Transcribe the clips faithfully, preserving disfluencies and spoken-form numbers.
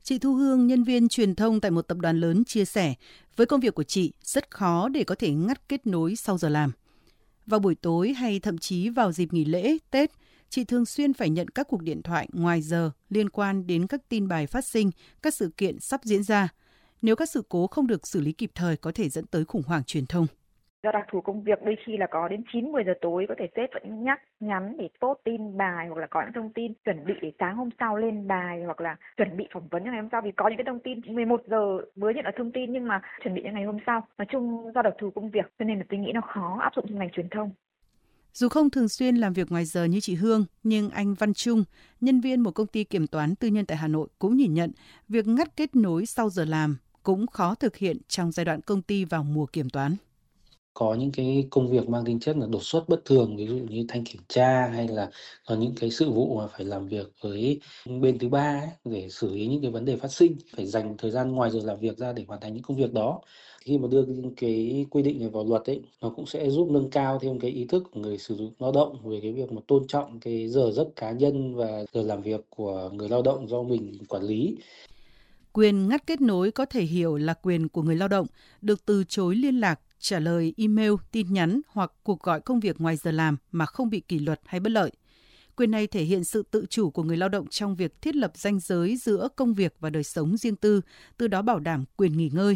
Chị Thu Hương, nhân viên truyền thông tại một tập đoàn lớn chia sẻ, với công việc của chị rất khó để có thể ngắt kết nối sau giờ làm. Vào buổi tối hay thậm chí vào dịp nghỉ lễ, Tết, chị thường xuyên phải nhận các cuộc điện thoại ngoài giờ liên quan đến các tin bài phát sinh, các sự kiện sắp diễn ra. Nếu các sự cố không được xử lý kịp thời có thể dẫn tới khủng hoảng truyền thông. Do đặc thù công việc đôi khi là có đến chín mười giờ tối có thể sếp vẫn nhắc nhắn để post tin bài hoặc là có những thông tin chuẩn bị để sáng hôm sau lên bài hoặc là chuẩn bị phỏng vấn cho ngày hôm sau, vì có những cái thông tin mười một giờ mới nhận được thông tin nhưng mà chuẩn bị cho ngày hôm sau. Nói chung do đặc thù công việc cho nên là tôi nghĩ nó khó áp dụng trong ngành truyền thông. Dù không thường xuyên làm việc ngoài giờ như chị Hương, nhưng anh Văn Trung, nhân viên một công ty kiểm toán tư nhân tại Hà Nội cũng nhìn nhận việc ngắt kết nối sau giờ làm cũng khó thực hiện trong giai đoạn công ty vào mùa kiểm toán. Có những cái công việc mang tính chất là đột xuất bất thường, ví dụ như thanh kiểm tra hay là có những cái sự vụ mà phải làm việc với bên thứ ba ấy, để xử lý những cái vấn đề phát sinh, phải dành thời gian ngoài giờ làm việc ra để hoàn thành những công việc đó. Khi mà đưa những cái quy định này vào luật ấy, nó cũng sẽ giúp nâng cao thêm cái ý thức của người sử dụng lao động về cái việc mà tôn trọng cái giờ giấc cá nhân và giờ làm việc của người lao động do mình quản lý. Quyền ngắt kết nối có thể hiểu là quyền của người lao động được từ chối liên lạc, trả lời email, tin nhắn hoặc cuộc gọi công việc ngoài giờ làm mà không bị kỷ luật hay bất lợi. Quyền này thể hiện sự tự chủ của người lao động trong việc thiết lập ranh giới giữa công việc và đời sống riêng tư, từ đó bảo đảm quyền nghỉ ngơi.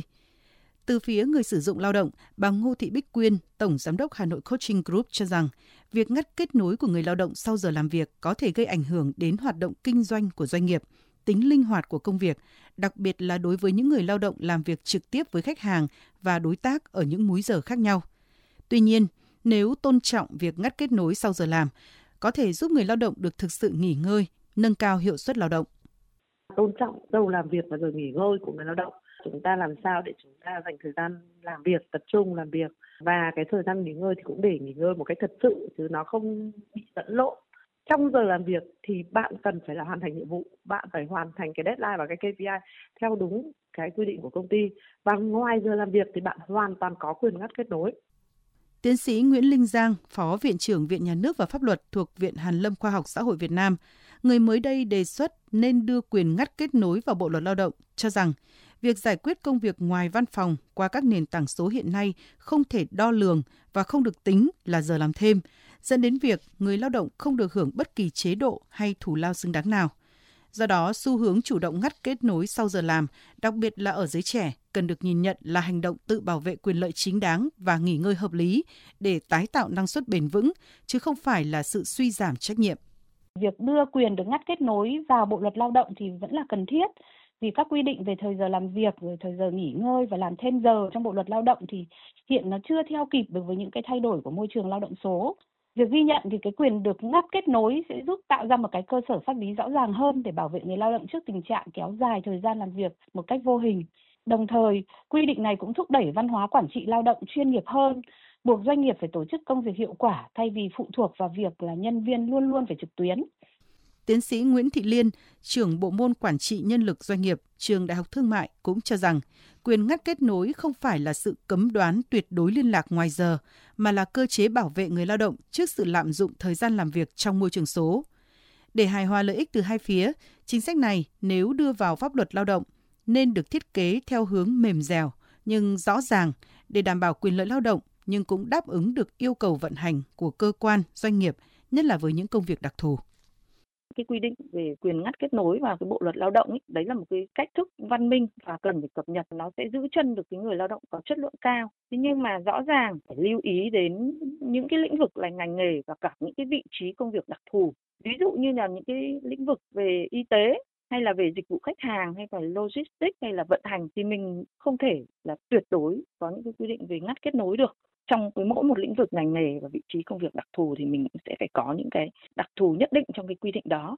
Từ phía người sử dụng lao động, bà Ngô Thị Bích Quyên, Tổng Giám đốc Hà Nội Coaching Group cho rằng, việc ngắt kết nối của người lao động sau giờ làm việc có thể gây ảnh hưởng đến hoạt động kinh doanh của doanh nghiệp, tính linh hoạt của công việc, đặc biệt là đối với những người lao động làm việc trực tiếp với khách hàng và đối tác ở những múi giờ khác nhau. Tuy nhiên, nếu tôn trọng việc ngắt kết nối sau giờ làm, có thể giúp người lao động được thực sự nghỉ ngơi, nâng cao hiệu suất lao động. Tôn trọng giờ làm việc và giờ nghỉ ngơi của người lao động. Chúng ta làm sao để chúng ta dành thời gian làm việc, tập trung làm việc, và cái thời gian nghỉ ngơi thì cũng để nghỉ ngơi một cách thật sự, chứ nó không bị lẫn lộn. Trong giờ làm việc thì bạn cần phải là hoàn thành nhiệm vụ, bạn phải hoàn thành cái deadline và cái ca pê i theo đúng cái quy định của công ty. Và ngoài giờ làm việc thì bạn hoàn toàn có quyền ngắt kết nối. Tiến sĩ Nguyễn Linh Giang, Phó Viện trưởng Viện Nhà nước và Pháp luật thuộc Viện Hàn lâm Khoa học Xã hội Việt Nam, người mới đây đề xuất nên đưa quyền ngắt kết nối vào Bộ Luật Lao động, cho rằng việc giải quyết công việc ngoài văn phòng qua các nền tảng số hiện nay không thể đo lường và không được tính là giờ làm thêm, dẫn đến việc người lao động không được hưởng bất kỳ chế độ hay thù lao xứng đáng nào. Do đó, xu hướng chủ động ngắt kết nối sau giờ làm, đặc biệt là ở giới trẻ, cần được nhìn nhận là hành động tự bảo vệ quyền lợi chính đáng và nghỉ ngơi hợp lý để tái tạo năng suất bền vững, chứ không phải là sự suy giảm trách nhiệm. Việc đưa quyền được ngắt kết nối vào Bộ Luật Lao động thì vẫn là cần thiết, vì các quy định về thời giờ làm việc, rồi thời giờ nghỉ ngơi và làm thêm giờ trong Bộ Luật Lao động thì hiện nó chưa theo kịp được với những cái thay đổi của môi trường lao động số. Việc ghi nhận thì cái quyền được ngắt kết nối sẽ giúp tạo ra một cái cơ sở pháp lý rõ ràng hơn để bảo vệ người lao động trước tình trạng kéo dài thời gian làm việc một cách vô hình. Đồng thời, quy định này cũng thúc đẩy văn hóa quản trị lao động chuyên nghiệp hơn, buộc doanh nghiệp phải tổ chức công việc hiệu quả thay vì phụ thuộc vào việc là nhân viên luôn luôn phải trực tuyến. Tiến sĩ Nguyễn Thị Liên, trưởng bộ môn quản trị nhân lực doanh nghiệp, Trường Đại học Thương mại cũng cho rằng quyền ngắt kết nối không phải là sự cấm đoán tuyệt đối liên lạc ngoài giờ, mà là cơ chế bảo vệ người lao động trước sự lạm dụng thời gian làm việc trong môi trường số. Để hài hòa lợi ích từ hai phía, chính sách này nếu đưa vào pháp luật lao động nên được thiết kế theo hướng mềm dẻo nhưng rõ ràng để đảm bảo quyền lợi lao động, nhưng cũng đáp ứng được yêu cầu vận hành của cơ quan, doanh nghiệp, nhất là với những công việc đặc thù. Cái quy định về quyền ngắt kết nối vào cái Bộ Luật Lao động ấy, đấy là một cái cách thức văn minh và cần phải cập nhật, nó sẽ giữ chân được cái người lao động có chất lượng cao. Thế nhưng mà rõ ràng phải lưu ý đến những cái lĩnh vực là ngành nghề và cả những cái vị trí công việc đặc thù. Ví dụ như là những cái lĩnh vực về y tế hay là về dịch vụ khách hàng hay là logistics hay là vận hành thì mình không thể là tuyệt đối có những cái quy định về ngắt kết nối được. Trong cái mỗi một lĩnh vực ngành nghề và vị trí công việc đặc thù thì mình sẽ phải có những cái đặc thù nhất định trong cái quy định đó.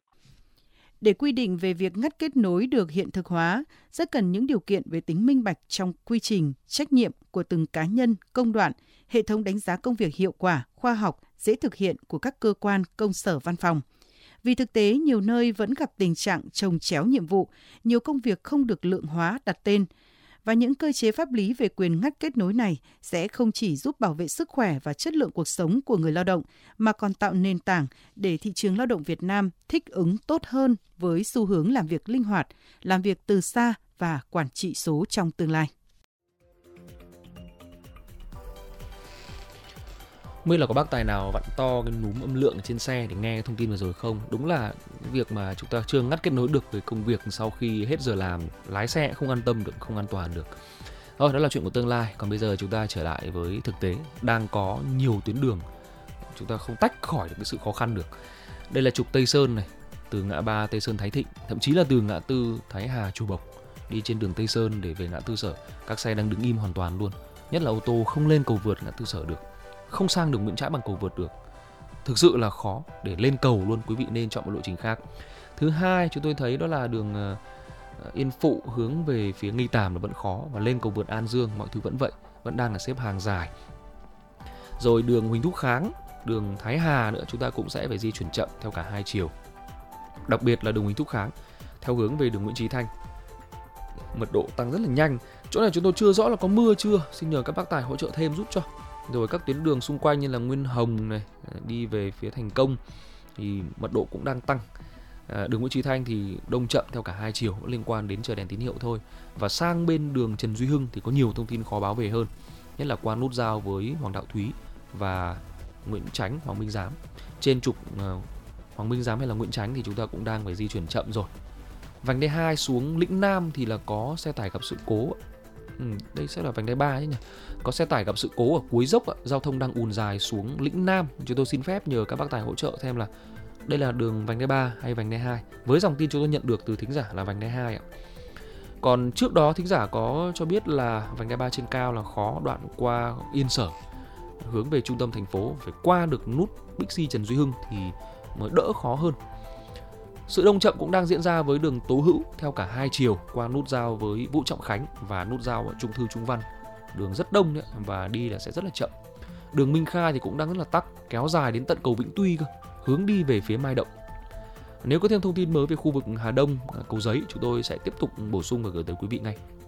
Để quy định về việc ngắt kết nối được hiện thực hóa, rất cần những điều kiện về tính minh bạch trong quy trình, trách nhiệm của từng cá nhân, công đoạn, hệ thống đánh giá công việc hiệu quả, khoa học, dễ thực hiện của các cơ quan, công sở, văn phòng. Vì thực tế, nhiều nơi vẫn gặp tình trạng chồng chéo nhiệm vụ, nhiều công việc không được lượng hóa đặt tên. Và những cơ chế pháp lý về quyền ngắt kết nối này sẽ không chỉ giúp bảo vệ sức khỏe và chất lượng cuộc sống của người lao động, mà còn tạo nền tảng để thị trường lao động Việt Nam thích ứng tốt hơn với xu hướng làm việc linh hoạt, làm việc từ xa và quản trị số trong tương lai. Không biết là có bác tài nào vặn to cái núm âm lượng trên xe để nghe thông tin vừa rồi không? Đúng là việc mà chúng ta chưa ngắt kết nối được với công việc sau khi hết giờ làm, lái xe không an tâm được, không an toàn được. Rồi, đó là chuyện của tương lai. Còn bây giờ chúng ta trở lại với thực tế. Đang có nhiều tuyến đường chúng ta không tách khỏi được cái sự khó khăn được. Đây là trục Tây Sơn này, từ ngã ba Tây Sơn Thái Thịnh, thậm chí là từ ngã tư Thái Hà Chùa Bộc đi trên đường Tây Sơn để về ngã tư Sở. Các xe đang đứng im hoàn toàn luôn. Nhất là ô tô không lên cầu vượt ngã tư Sở được, không sang đường Nguyễn Trãi bằng cầu vượt được. Thực sự là khó để lên cầu luôn, quý vị nên chọn một lộ trình khác. Thứ hai, chúng tôi thấy đó là đường uh, Yên Phụ hướng về phía Nghi Tàm là vẫn khó, và lên cầu vượt An Dương mọi thứ vẫn vậy, vẫn đang là xếp hàng dài. Rồi đường Huỳnh Thúc Kháng, đường Thái Hà nữa, chúng ta cũng sẽ phải di chuyển chậm theo cả hai chiều. Đặc biệt là đường Huỳnh Thúc Kháng theo hướng về đường Nguyễn Chí Thanh, mật độ tăng rất là nhanh. Chỗ này chúng tôi chưa rõ là có mưa chưa, xin nhờ các bác tài hỗ trợ thêm giúp cho. Rồi các tuyến đường xung quanh như là Nguyên Hồng này, đi về phía Thành Công thì mật độ cũng đang tăng. À, đường Nguyễn Chí Thanh thì đông chậm theo cả hai chiều, liên quan đến chờ đèn tín hiệu thôi. Và sang bên đường Trần Duy Hưng thì có nhiều thông tin khó báo về hơn, nhất là qua nút giao với Hoàng Đạo Thúy và Nguyễn Chánh, Hoàng Minh Giám. Trên trục uh, Hoàng Minh Giám hay là Nguyễn Chánh thì chúng ta cũng đang phải di chuyển chậm rồi. Vành đai hai xuống Lĩnh Nam thì là có xe tải gặp sự cố. Ừ, đây sẽ là vành đai ba chứ nhỉ. Có xe tải gặp sự cố ở cuối dốc, giao thông đang ùn dài xuống Lĩnh Nam. Chúng tôi xin phép nhờ các bác tài hỗ trợ xem là đây là đường vành đai ba hay vành đai hai. Với dòng tin chúng tôi nhận được từ thính giả là vành đai hai ạ. Còn trước đó thính giả có cho biết là vành đai ba trên cao là khó, đoạn qua Yên Sở hướng về trung tâm thành phố phải qua được nút Bixi Trần Duy Hưng thì mới đỡ khó hơn. Sự đông chậm cũng đang diễn ra với đường Tố Hữu theo cả hai chiều qua nút giao với Vũ Trọng Khánh và nút giao ở Trung Thư Trung Văn. Đường rất đông đấy, và đi là sẽ rất là chậm. Đường Minh Khai thì cũng đang rất là tắc, kéo dài đến tận cầu Vĩnh Tuy cơ, hướng đi về phía Mai Động. Nếu có thêm thông tin mới về khu vực Hà Đông, Cầu Giấy, chúng tôi sẽ tiếp tục bổ sung và gửi tới quý vị ngay.